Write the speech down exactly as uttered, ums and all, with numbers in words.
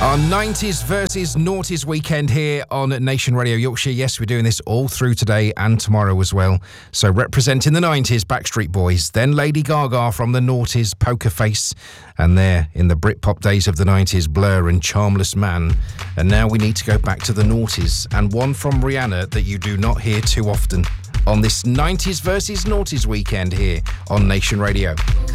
Our nineties versus noughties weekend here on Nation Radio Yorkshire. Yes, we're doing this all through today and tomorrow as well. So representing the nineties, Backstreet Boys, then Lady Gaga from the noughties, Poker Face, and there in the Britpop days of the nineties, Blur and Charmless Man. And now we need to go back to the noughties, and one from Rihanna that you do not hear too often on this nineties versus noughties weekend here on Nation Radio.